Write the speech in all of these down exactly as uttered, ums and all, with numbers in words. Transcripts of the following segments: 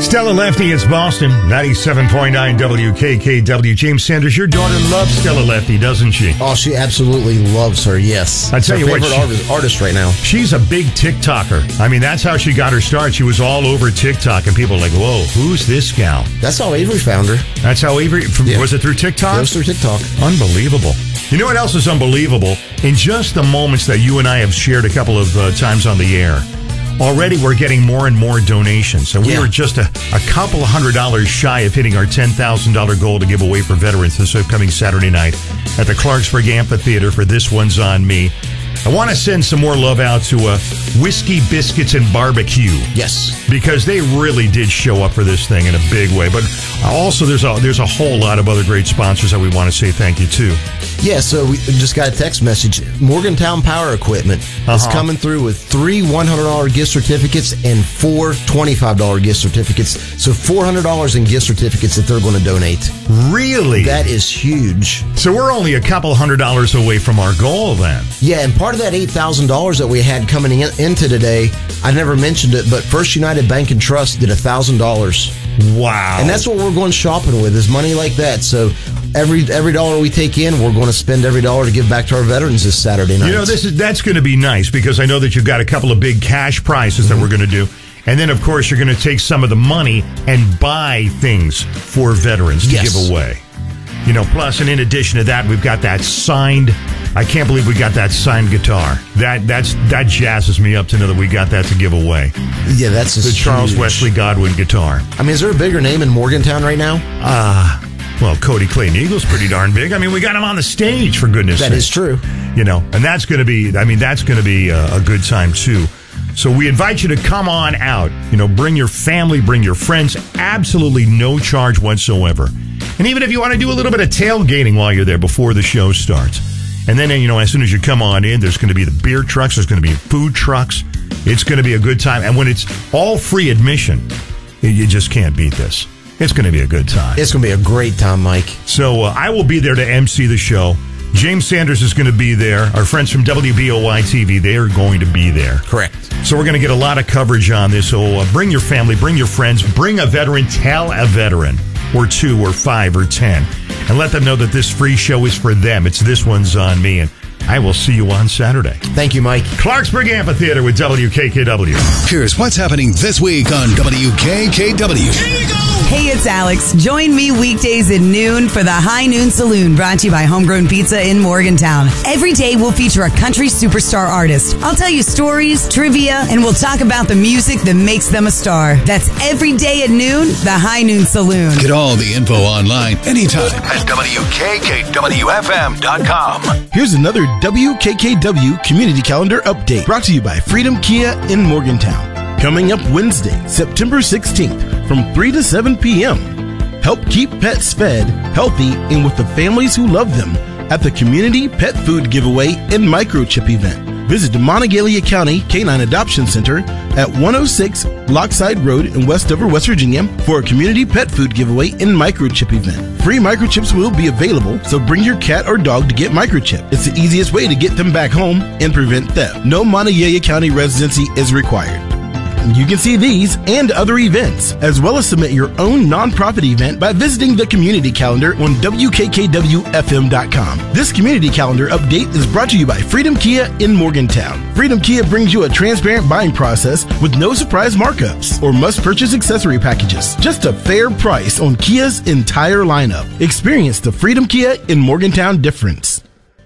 Stella Lefty, it's Boston, ninety-seven point nine W K K W. James Sanders, your daughter loves Stella Lefty, doesn't she? Oh, she absolutely loves her, yes. I tell you her what, favorite she, artist, artist right now. She's a big TikToker. I mean, that's how she got her start. She was all over TikTok, and people were like, whoa, who's this gal? That's how Avery found her. That's how Avery, from, yeah. was it through TikTok? It was through TikTok. Unbelievable. You know what else is unbelievable? In just the moments that you and I have shared a couple of uh, times on the air, already we're getting more and more donations. And we yeah. were just a, a couple of hundred dollars shy of hitting our ten thousand dollars goal to give away for veterans this upcoming Saturday night at the Clarksburg Amphitheater for This One's on Me. I want to send some more love out to uh, Whiskey, Biscuits, and Barbecue. Yes. Because they really did show up for this thing in a big way. But also there's a, there's a whole lot of other great sponsors that we want to say thank you to. Yeah, so we just got a text message. Morgantown Power Equipment uh-huh. is coming through with three one hundred dollars gift certificates and four twenty-five dollars gift certificates. So four hundred dollars in gift certificates that they're going to donate. Really? That is huge. So we're only a couple hundred dollars away from our goal then. Yeah, and part of that eight thousand dollars that we had coming in, into today, I never mentioned it, but First United Bank and Trust did one thousand dollars. Wow. And that's what we're going shopping with, is money like that. So every every dollar we take in, we're going to spend every dollar to give back to our veterans this Saturday night. You know, this is that's going to be nice, because I know that you've got a couple of big cash prizes mm-hmm. that we're going to do. And then, of course, you're going to take some of the money and buy things for veterans to yes. give away. You know, plus, and in addition to that, we've got that signed, I can't believe we got that signed guitar. That that's that jazzes me up to know that we got that to give away. Yeah, that's the Charles huge. Wesley Godwin guitar. I mean, is there a bigger name in Morgantown right now? Ah. Uh, Well, Cody Clayton Eagle's pretty darn big. I mean, we got him on the stage, for goodness sake. That is true. You know, and that's going to be, I mean, that's going to be a, a good time, too. So we invite you to come on out. You know, bring your family, bring your friends. Absolutely no charge whatsoever. And even if you want to do a little bit of tailgating while you're there before the show starts. And then, you know, as soon as you come on in, there's going to be the beer trucks. There's going to be food trucks. It's going to be a good time. And when it's all free admission, you just can't beat this. It's going to be a good time. It's going to be a great time, Mike. So uh, I will be there to emcee the show. James Sanders is going to be there. Our friends from W B O Y T V, they are going to be there. Correct. So we're going to get a lot of coverage on this. So uh, bring your family, bring your friends, bring a veteran, tell a veteran, or two, or five, or ten, and let them know that this free show is for them. It's This One's on Me, and I will see you on Saturday. Thank you, Mike. Clarksburg Amphitheater with W K K W. Here's what's happening this week on W K K W. Here you go. Hey, it's Alex. Join me weekdays at noon for the High Noon Saloon, brought to you by Homegrown Pizza in Morgantown. Every day we'll feature a country superstar artist. I'll tell you stories, trivia, and we'll talk about the music that makes them a star. That's every day at noon, the High Noon Saloon. Get all the info online anytime at W K K W F M dot com. Here's another W K K W Community Calendar Update, brought to you by Freedom Kia in Morgantown. Coming up Wednesday, September sixteenth, from three to seven p.m. Help keep pets fed, healthy, and with the families who love them at the Community Pet Food Giveaway and Microchip event. Visit the Monongalia County Canine Adoption Center at one oh six Lockside Road in Westover, West Virginia for a Community Pet Food Giveaway and Microchip event. Free microchips will be available, so bring your cat or dog to get microchipped. It's the easiest way to get them back home and prevent theft. No Monongalia County residency is required. You can see these and other events, as well as submit your own nonprofit event by visiting the community calendar on W K K W F M dot com. This community calendar update is brought to you by Freedom Kia in Morgantown. Freedom Kia brings you a transparent buying process with no surprise markups or must-purchase accessory packages. Just a fair price on Kia's entire lineup. Experience the Freedom Kia in Morgantown difference.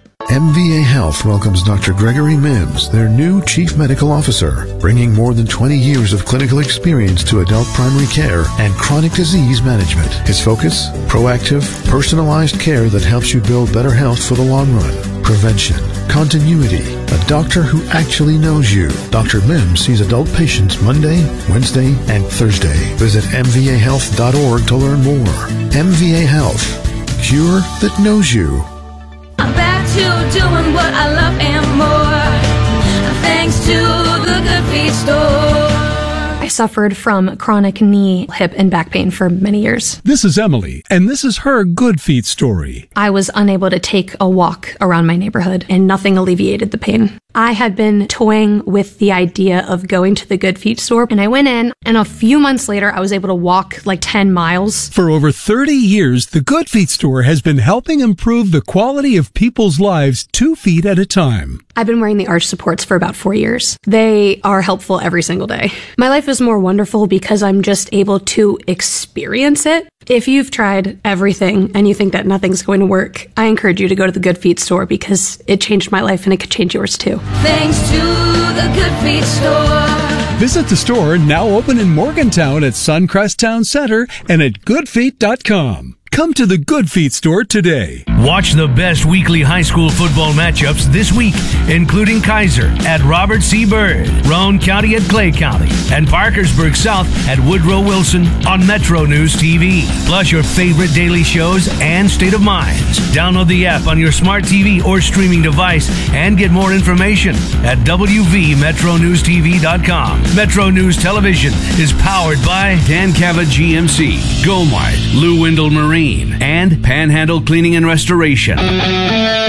M V A Health welcomes Doctor Gregory Mims, their new Chief Medical Officer, bringing more than twenty years of clinical experience to adult primary care and chronic disease management. His focus? Proactive, personalized care that helps you build better health for the long run. Prevention, continuity, a doctor who actually knows you. Doctor Mims sees adult patients Monday, Wednesday, and Thursday. Visit M V A health dot org to learn more. M V A Health, cure that knows you. I'm back to doing what I love and more, thanks to the Good Feet store. I suffered from chronic knee, hip, and back pain for many years. This is Emily, and this is her Good Feet story. I was unable to take a walk around my neighborhood, and nothing alleviated the pain. I had been toying with the idea of going to the Good Feet store, and I went in, and a few months later, I was able to walk like ten miles. For over thirty years, the Good Feet store has been helping improve the quality of people's lives two feet at a time. I've been wearing the arch supports for about four years. They are helpful every single day. My life is more wonderful because I'm just able to experience it. If you've tried everything and you think that nothing's going to work, I encourage you to go to the Good Feet store because it changed my life and it could change yours too. Thanks to the Good Feet store. Visit the store, now open in Morgantown at Suncrest Town Center and at good feet dot com. Come to the Good Feet store today. Watch the best weekly high school football matchups this week, including Kaiser at Robert C. Byrd, Roane County at Clay County, and Parkersburg South at Woodrow Wilson on Metro News T V. Plus your favorite daily shows and State of Minds. Download the app on your smart T V or streaming device and get more information at w v metro news t v dot com. Metro News Television is powered by Dan Cava G M C, Gomart, Lou Wendell Marine, and Panhandle Cleaning and Restoration.